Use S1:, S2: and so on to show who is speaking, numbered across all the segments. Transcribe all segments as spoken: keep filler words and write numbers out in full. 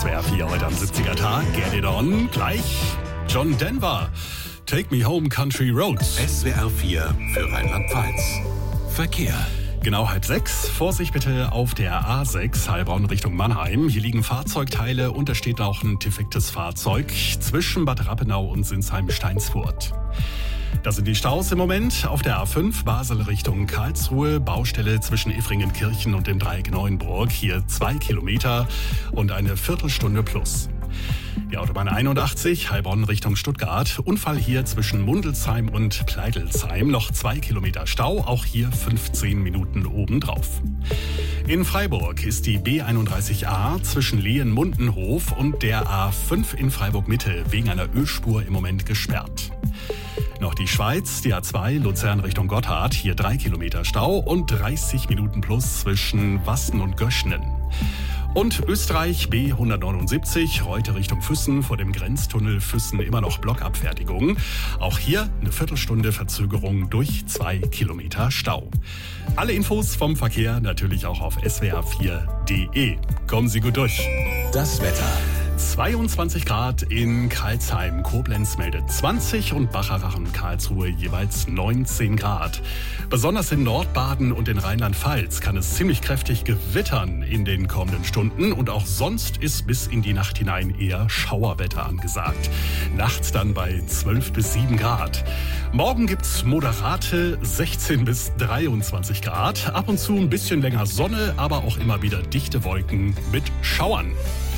S1: S W R vier heute am siebziger Tag. Get it on. Gleich John Denver. Take me home, country roads.
S2: S W R vier für Rheinland-Pfalz. Verkehr.
S1: Genau halb sechs. Vorsicht bitte auf der A sechs, Heilbronn Richtung Mannheim. Hier liegen Fahrzeugteile und da steht auch ein defektes Fahrzeug zwischen Bad Rappenau und Sinsheim-Steinsfurt. Das sind die Staus im Moment auf der A fünf, Basel Richtung Karlsruhe. Baustelle zwischen Effringenkirchen und dem Dreieck Neuenburg. Hier zwei Kilometer und eine Viertelstunde plus. Die Autobahn einundachtzig, Heilbronn Richtung Stuttgart. Unfall hier zwischen Mundelsheim und Pleidelsheim. Noch zwei Kilometer Stau, auch hier fünfzehn Minuten obendrauf. In Freiburg ist die B einunddreißig A zwischen Lehen-Mundenhof und der A fünf in Freiburg-Mitte wegen einer Ölspur im Moment gesperrt. Noch die Schweiz, die A zwei, Luzern Richtung Gotthard, hier drei Kilometer Stau und dreißig Minuten plus zwischen Wassen und Göschnen. Und Österreich B hundertneunundsiebzig, Reute Richtung Füssen, vor dem Grenztunnel Füssen immer noch Blockabfertigung. Auch hier eine Viertelstunde Verzögerung durch zwei Kilometer Stau. Alle Infos vom Verkehr natürlich auch auf S W R vier punkt de. Kommen Sie gut durch.
S2: Das Wetter.
S1: zweiundzwanzig Grad in Karlsheim, Koblenz meldet zwanzig und Bacharach Karlsruhe jeweils neunzehn Grad. Besonders in Nordbaden und in Rheinland-Pfalz kann es ziemlich kräftig gewittern in den kommenden Stunden und auch sonst ist bis in die Nacht hinein eher Schauerwetter angesagt. Nachts dann bei zwölf bis sieben Grad. Morgen gibt's moderate sechzehn bis dreiundzwanzig Grad. Ab und zu ein bisschen länger Sonne, aber auch immer wieder dichte Wolken mit Schauern.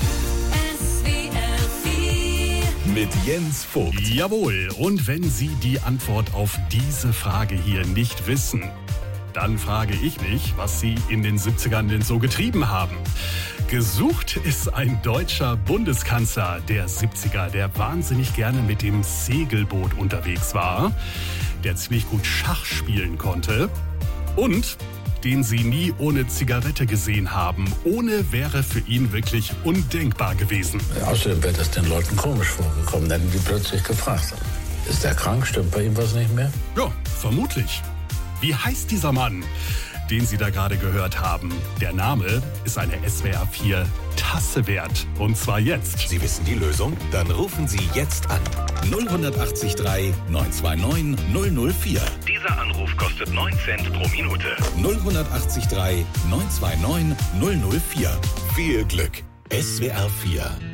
S2: Mit Jens Vogt.
S1: Jawohl, und wenn Sie die Antwort auf diese Frage hier nicht wissen, dann frage ich mich, was Sie in den siebzigern denn so getrieben haben. Gesucht ist ein deutscher Bundeskanzler der siebziger, der wahnsinnig gerne mit dem Segelboot unterwegs war, der ziemlich gut Schach spielen konnte und den Sie nie ohne Zigarette gesehen haben. Ohne wäre für ihn wirklich undenkbar gewesen.
S3: Außerdem wäre das den Leuten komisch vorgekommen, dann hätten die plötzlich gefragt. Ist der krank? Stimmt bei ihm was nicht mehr?
S1: Ja, vermutlich. Wie heißt dieser Mann, den Sie da gerade gehört haben? Der Name ist eine S W R vier Tasse wert. Und zwar jetzt.
S2: Sie wissen die Lösung? Dann rufen Sie jetzt an. null acht drei neun zwei neun null null vier.
S4: Dieser Anruf kostet neun Cent pro Minute.
S2: null acht drei neun zwei neun null null vier. Viel Glück. S W R vier